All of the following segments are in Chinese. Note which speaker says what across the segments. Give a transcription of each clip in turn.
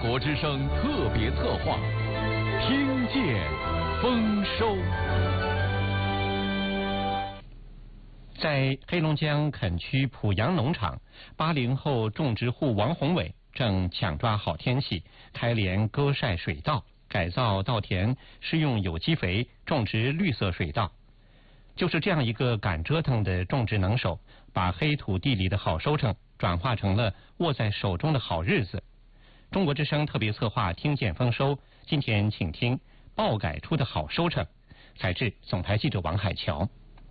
Speaker 1: 国之声特别策划，听见丰收。
Speaker 2: 在黑龙江垦区濮阳农场，80后种植户王宏伟正抢抓好天气，开镰割晒水稻，改造稻田，施用有机肥，种植绿色水稻。就是这样一个敢折腾的种植能手，把黑土地里的好收成转化成了握在手中的好日子。中国之声特别策划听见丰收，今天请听爆改出的好收成。采制总台记者王海桥。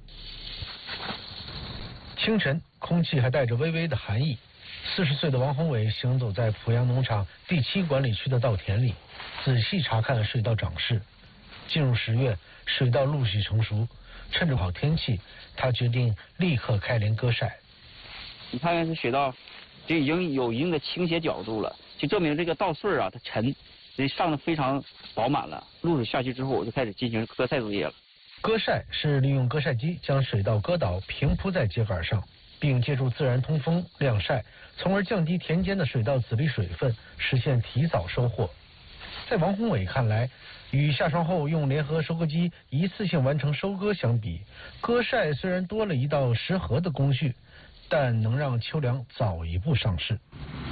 Speaker 3: 清晨，空气还带着微微的寒意。40岁的王宏伟行走在濮阳农场第7管理区的稻田里，仔细查看水稻长势。进入10月，水稻陆续成熟，趁着好天气，他决定立刻开镰割晒。
Speaker 4: 你看看这水稻，就已经有一定的倾斜角度了，就证明这个稻穗啊它沉，所以上的非常饱满了。露水下去之后，我就开始进行割晒作业了。
Speaker 3: 割晒是利用割晒机将水稻割倒，平铺在秸秆上，并借助自然通风晾晒，从而降低田间的水稻籽粒水分，实现提早收获。在王宏伟看来，与下霜后用联合收割机一次性完成收割相比，割晒虽然多了一道食禾的工序，但能让秋粮早一步上市。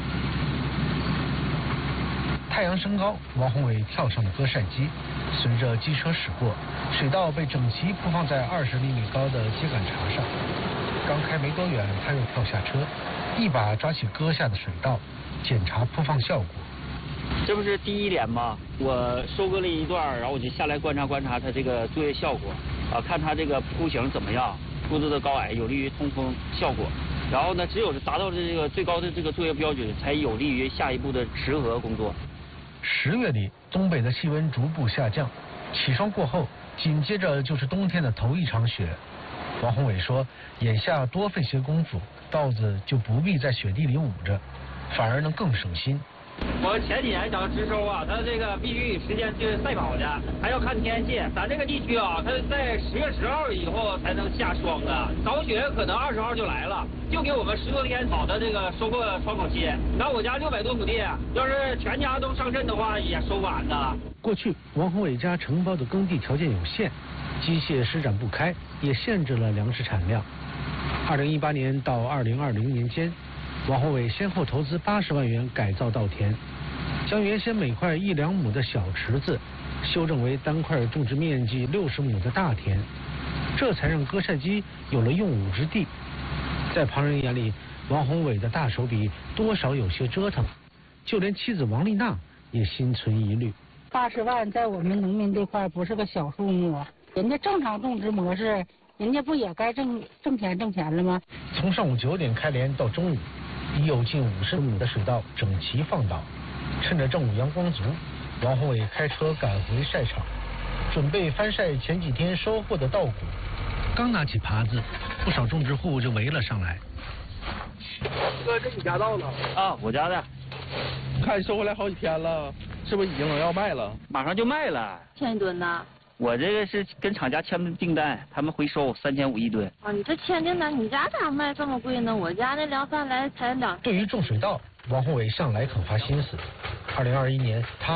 Speaker 3: 太阳升高，王宏伟跳上了割晒机，随着机车驶过，水稻被整齐铺放在20厘米高的秸秆茬上。刚开没多远，他又跳下车，一把抓起割下的水稻，检查铺放效果。
Speaker 4: 这不是第1镰吗？我收割了一段，然后我就下来观察它这个作业效果，看它这个铺型怎么样，铺子的高矮有利于通风效果。然后呢，只有是达到这个最高的这个作业标准，才有利于下一步的持禾工作。
Speaker 3: 10月里，东北的气温逐步下降，起霜过后，紧接着就是冬天的头一场雪。王宏伟说，眼下多费些功夫，稻子就不必在雪地里捂着，反而能更省心。
Speaker 4: 我前几年想植收啊，它这个必须与时间去赛跑的，还要看天气。咱这个地区啊，它在10月10号以后才能下霜的，早雪可能20号就来了，就给我们10多天好的这个收获窗口期。那我家600多亩地，要是全家都上阵的话，也收完的。
Speaker 3: 过去王宏伟家承包的耕地条件有限，机械施展不开，也限制了粮食产量。2018年到2020年间，王宏伟先后投资80万元改造稻田，将原先每块1-2亩的小池子修正为单块种植面积60亩的大田，这才让割晒机有了用武之地。在旁人眼里，王宏伟的大手笔多少有些折腾，就连妻子王丽娜也心存疑虑。
Speaker 5: 80万在我们农民这块不是个小数目，人家正常种植模式，人家不也该挣钱了吗？
Speaker 3: 从上午9点开镰到中午，已有近50亩的水稻整齐放倒。趁着正午阳光足，王宏伟开车赶回晒场，准备翻晒前几天收获的稻谷。刚拿起耙子，不少种植户就围了上来。
Speaker 6: 哥，这你家稻呢？
Speaker 4: 啊，我家的。
Speaker 6: 看收回来好几天了，是不是已经能要卖了？
Speaker 4: 马上就卖了。
Speaker 5: 1吨呢？
Speaker 4: 我这个是跟厂家签的订单，他们回收3500一吨。
Speaker 5: 啊，你这签订单，你家咋卖这么贵呢？我家那粮饭来才2。
Speaker 3: 对于种水稻，王宏伟向来肯花心思。2021年，他